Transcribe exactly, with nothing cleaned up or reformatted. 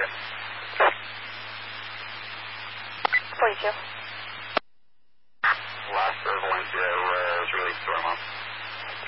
forty-two. Last for Valencia uh, is released to our mom.